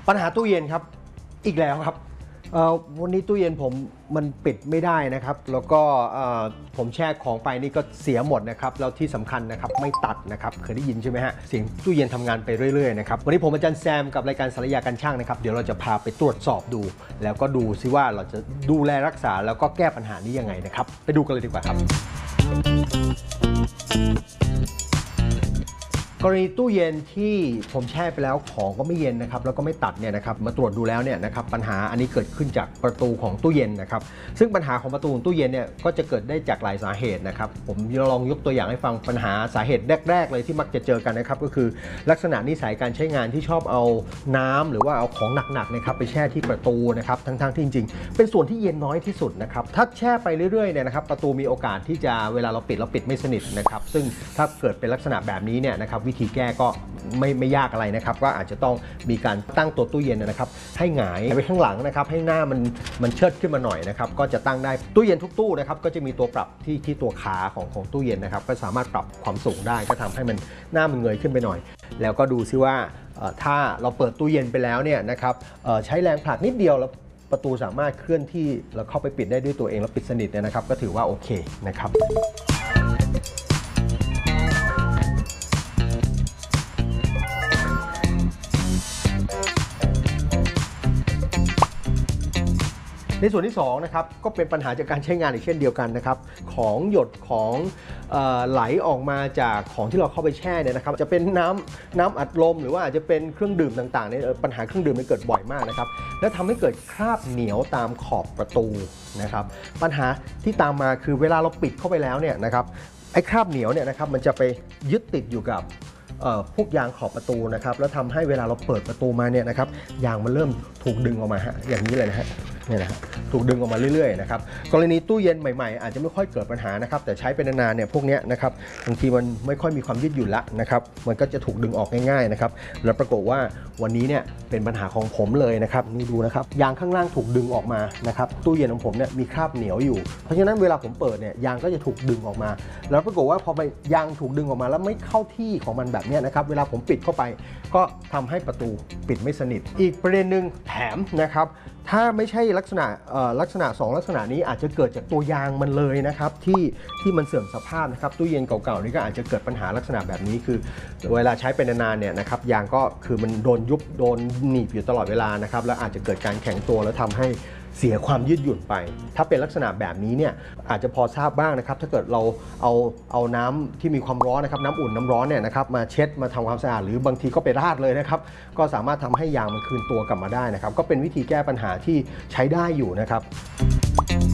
ปัญหาตู้เย็นครับอีกแล้วครับวันนี้ตู้เย็นผมมันปิดไม่ได้นะครับแล้วก็ผมแช่ของไปนี่ก็เสียหมดนะครับแล้วที่สำคัญนะครับไม่ตัดนะครับเคยได้ยินใช่ไหมฮะเสียงตู้เย็นทำงานไปเรื่อยๆนะครับวันนี้ผมอาจารย์แซมกับรายการสารยากันช่างนะครับเดี๋ยวเราจะพาไปตรวจสอบดูแล้วก็ดูซิว่าเราจะดูแลรักษาแล้วก็แก้ปัญหานี้ยังไงนะครับไปดูกันเลยดีกว่าครับกรณีตู้เย็นที่ผมแช่ไปแล้วของก็ไม่เย็นนะครับแล้วก็ไม่ตัดเนี่ยนะครับมาตรวจดูแล้วเนี่ยนะครับปัญหาอันนี้เกิดขึ้นจากประตูของตู้เย็นนะครับซึ่งปัญหาของประตูของตู้เย็นเนี่ยก็จะเกิดได้จากหลายสาเหตุนะครับผมลองยกตัวอย่างให้ฟังปัญหาสาเหตุแรกๆเลยที่มักจะเจอกันนะครับก็คือลักษณะนิสัยการใช้งานที่ชอบเอาน้ำหรือว่าเอาของหนักๆนะครับไปแช่ที่ประตูนะครับทั้งที่จริงๆเป็นส่วนที่เย็นน้อยที่สุดนะครับถ้าแช่ไปเรื่อยๆเนี่ยนะครับประตูมีโอกาสที่จะเวลาเราปิดไม่สนิทนะครับซึ่งถ้าเกิดเป็นลักษณะแบบนี้เนี่ยนะครับวิธีแก้ก็ไม่ยากอะไรนะครับก็อาจจะต้องมีการตั้งตัวตู้เย็นนะครับให้หงายไปข้างหลังนะครับให้หน้ามันเชิดขึ้นมาหน่อยนะครับก็จะตั้งได้ตู้เย็นทุกตู้นะครับก็จะมีตัวปรับที่ตัวขาของตู้เย็นนะครับก็สามารถปรับความสูงได้ก็ทำให้มันหน้ามันเงยขึ้นไปหน่อยแล้วก็ดูซิว่าถ้าเราเปิดตู้เย็นไปแล้วเนี่ยนะครับใช้แรงผลักนิดเดียวแล้วประตูสามารถเคลื่อนที่แล้วเข้าไปปิดได้ด้วยตัวเองแล้วปิดสนิทเนี่ยนะครับก็ถือว่าโอเคนะครับในส่วนที่2นะครับก็เป็นปัญหาจากการใช้งานอีกเช่นเดียวกันนะครับของหยดของไหลออกมาจากของที่เราเข้าไปแช่เนี่ยนะครับจะเป็นน้ำอัดลมหรือว่าอาจจะเป็นเครื่องดื่มต่างๆในปัญหาเครื่องดื่มมันเกิดบ่อยมากนะครับและทำให้เกิดคราบเหนียวตามขอบประตูนะครับปัญหาที่ตามมาคือเวลาเราปิดเข้าไปแล้วเนี่ยนะครับไอ้คราบเหนียวเนี่ยนะครับมันจะไปยึดติดอยู่กับพวกยางขอบประตูนะครับแล้วทำให้เวลาเราเปิดประตูมาเนี่ยนะครับยางมันเริ่มถูกดึงออกมาอย่างนี้เลยนะฮะเนี่ยนะถูกดึงออกมาเรื่อยๆนะครับกรณีตู้เย็นใหม่ๆอาจจะไม่ค่อยเกิดปัญหานะครับแต่ใช้ไปนานๆเนี่ยพวกนี้นะครับบางทีมันไม่ค่อยมีความยืดหยุ่นละนะครับมันก็จะถูกดึงออกง่ายๆนะครับแล้วปรากฏว่าวันนี้เนี่ยเป็นปัญหาของผมเลยนะครับนี่ดูนะครับยางข้างล่างถูกดึงออกมานะครับตู้เย็นของผมเนี่ยมีคราบเหนียวอยู่เพราะฉะนั้นเวลาผมเปิดเนี่ยยางก็จะถูกดึงออกมาแล้วปรากฏว่าพอไปยางถูกดึงออกมาแล้วไม่เข้าที่ของมันแบบนี้นะครับเวลาผมปิดเข้าไปก็ทำให้ประตูปิดไม่สนิทอีกประเด็นหนึ่งแถมนะครับถ้าไม่ใช่ลักษณะ2ลักษณะนี้อาจจะเกิดจากตัวยางมันเลยนะครับที่มันเสื่อมสภาพนะครับตู้เย็นเก่าๆนี่ก็อาจจะเกิดปัญหาลักษณะแบบนี้คือเวลาใช้ไปนานๆเนี่ยนะครับยางก็คือมันโดนยุบโดนหนีบอยู่ตลอดเวลานะครับแล้วอาจจะเกิดการแข็งตัวแล้วทำให้เสียความยืดหยุ่นไปถ้าเป็นลักษณะแบบนี้เนี่ยอาจจะพอทราบบ้างนะครับถ้าเกิดเราเอาน้ำที่มีความร้อนนะครับน้ำอุ่นน้ำร้อนเนี่ยนะครับมาเช็ดมาทำความสะอาดหรือบางทีก็ไปราดเลยนะครับก็สามารถทำให้ยางมันคืนตัวกลับมาได้นะครับก็เป็นวิธีแก้ปัญหาที่ใช้ได้อยู่นะครับ